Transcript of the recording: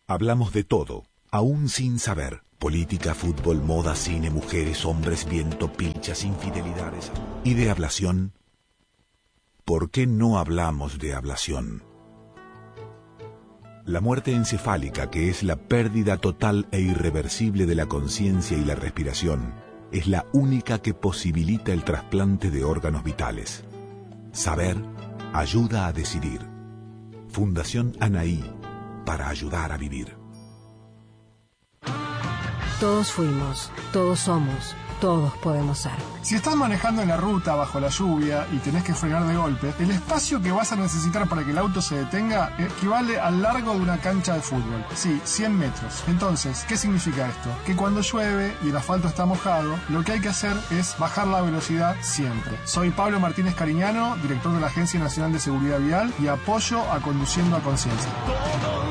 Hablamos de todo, aún sin saber. Política, fútbol, moda, cine, mujeres, hombres, viento, pilchas, infidelidades. ¿Y de ablación? ¿Por qué no hablamos de ablación? La muerte encefálica, que es la pérdida total e irreversible de la conciencia y la respiración, es la única que posibilita el trasplante de órganos vitales. Saber ayuda a decidir. Fundación Anaí, para ayudar a vivir. Todos fuimos, todos somos, todos podemos ser. Si estás manejando en la ruta bajo la lluvia y tenés que frenar de golpe, el espacio que vas a necesitar para que el auto se detenga equivale al largo de una cancha de fútbol. Sí, 100 metros. Entonces, ¿qué significa esto? Que cuando llueve y el asfalto está mojado, lo que hay que hacer es bajar la velocidad siempre. Soy Pablo Martínez Cariñano, director de la Agencia Nacional de Seguridad Vial, y apoyo a Conduciendo a Conciencia.